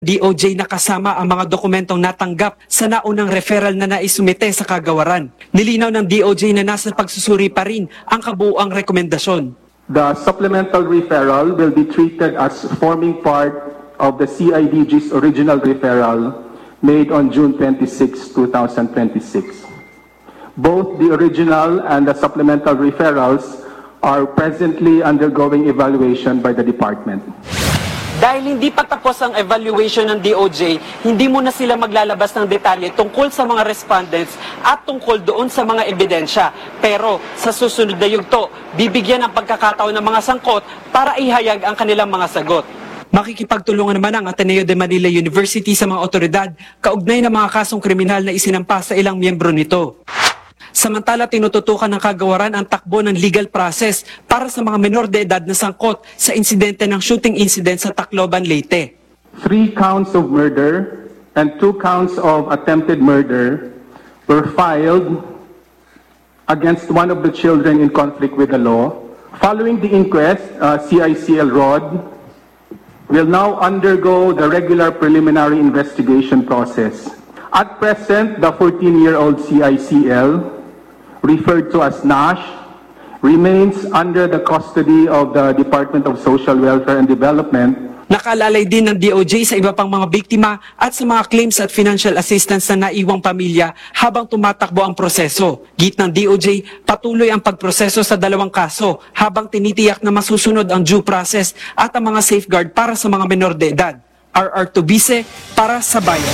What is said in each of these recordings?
DOJ na kasama ang mga dokumentong natanggap sa naunang referral na naisumite sa kagawaran. Nilinaw ng DOJ na nasa pagsusuri pa rin ang kabuuang rekomendasyon. The supplemental referral will be treated as forming part of the CIDG's original referral made on June 26, 2026. Both the original and the supplemental referrals are presently undergoing evaluation by the department. Dahil hindi pa tapos ang evaluation ng DOJ, hindi muna sila maglalabas ng detalye tungkol sa mga respondents at tungkol doon sa mga ebidensya. Pero sa susunod na yugto, bibigyan ng pagkakataon ng mga sangkot para ihayag ang kanilang mga sagot. Makikipagtulungan naman ang Ateneo de Manila University sa mga otoridad kaugnay ng mga kasong kriminal na isinampa sa ilang miyembro nito. Samantala, tinututukan ng kagawaran ang takbo ng legal process para sa mga menor de edad na sangkot sa insidente ng shooting incident sa Tacloban, Leyte. 3 counts of murder and 2 counts of attempted murder were filed against one of the children in conflict with the law. Following the inquest, CICL Rod will now undergo the regular preliminary investigation process. At present, the 14-year-old CICL, referred to as Nash, remains under the custody of the Department of Social Welfare and Development. Nakalalay din ng DOJ sa iba pang mga biktima at sa mga claims at financial assistance na naiwang pamilya habang tumatakbo ang proseso. Git ng DOJ, patuloy ang pagproseso sa 2 kaso habang tinitiyak na masusunod ang due process at ang mga safeguard para sa mga menor de edad. RR Tubise para sa Bayan.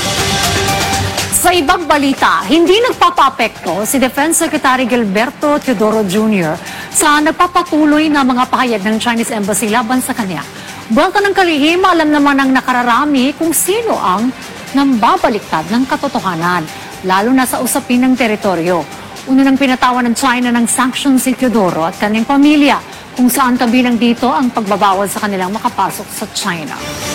Sa ibang balita, hindi nagpapapekto si Defense Secretary Gilberto Teodoro Jr. sa nagpapatuloy na mga pahayag ng Chinese Embassy laban sa kanya. Buwelta ng kalihim, alam naman ng nakararami kung sino ang nambabaliktad ng katotohanan, lalo na sa usapin ng teritoryo. Una nang pinatawan ng China ng sanctions si Teodoro at kanyang pamilya, kung saan kabilang dito ang pagbabawal sa kanilang makapasok sa China.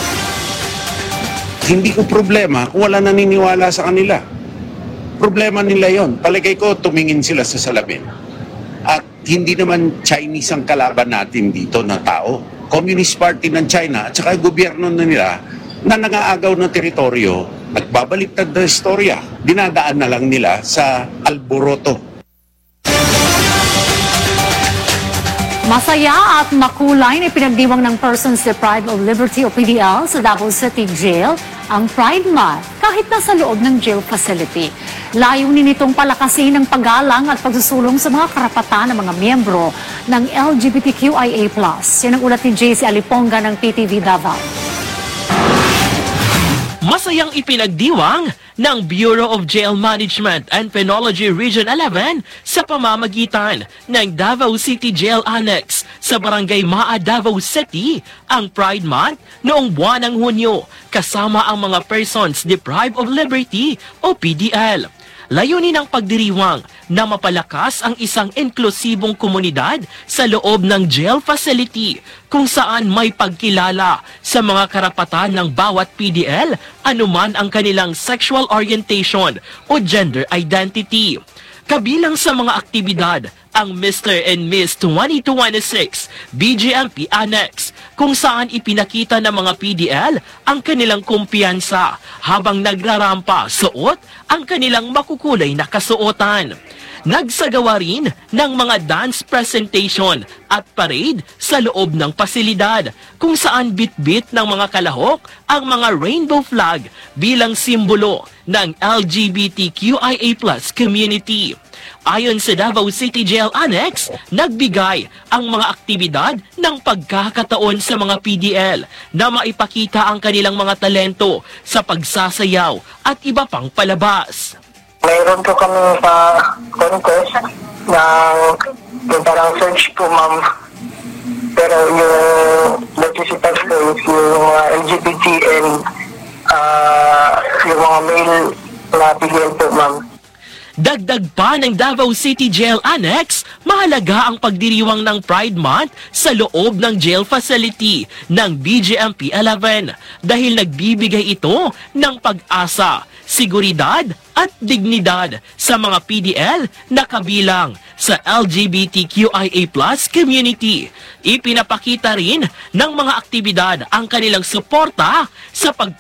Hindi ko problema kung wala naniniwala sa kanila. Problema nila yon. Palagay ko, tumingin sila sa salamin. At hindi naman Chinese ang kalaban natin dito na tao. Communist Party ng China at saka gobyerno na nila na nangaagaw ng teritoryo, nagbabaliktad na istorya. Dinadaan na lang nila sa alboroto. Masaya at makulay na pinagdiwang ng Persons Deprived of Liberty o PDL sa Davao City Jail ang Pride Month kahit nasa loob ng jail facility. Layunin nitong palakasin ang paggalang at pagsusulong sa mga karapatan ng mga miyembro ng LGBTQIA+. Yan ang ulat ni JC Aliponga ng PTV Davao. Masayang ipinagdiwang ng Bureau of Jail Management and Penology Region 11 sa pamamagitan ng Davao City Jail Annex sa Barangay Maa, Davao City ang Pride Month noong buwan ng Hunyo kasama ang mga Persons Deprived of Liberty o PDL. Layunin ng pagdiriwang na mapalakas ang isang inklusibong komunidad sa loob ng jail facility kung saan may pagkilala sa mga karapatan ng bawat PDL anuman ang kanilang sexual orientation o gender identity. Kabilang sa mga aktibidad ang Mr. and Miss 2026 BGMP Annex kung saan ipinakita ng mga PDL ang kanilang kumpiyansa habang nagrarampa suot ang kanilang makukulay na kasuotan. Nagsagawa rin ng mga dance presentation at parade sa loob ng pasilidad kung saan bit-bit ng mga kalahok ang mga rainbow flag bilang simbolo ng LGBTQIA+ community. Ayon sa Davao City Jail Annex, nagbigay ang mga aktibidad ng pagkakataon sa mga PDL na maipakita ang kanilang mga talento sa pagsasayaw at iba pang palabas. Mayroon po kami sa contest ng yung parang search po, ma'am. Pero yung participants ko is yung LGBT and yung mga male na PDL po, ma'am. Dagdag pa ng Davao City Jail Annex, mahalaga ang pagdiriwang ng Pride Month sa loob ng jail facility ng BJMP 11 dahil nagbibigay ito ng pag-asa, seguridad at dignidad sa mga PDL na kabilang sa LGBTQIA+ community. Ipinapakita rin ng mga aktibidad ang kanilang suporta sa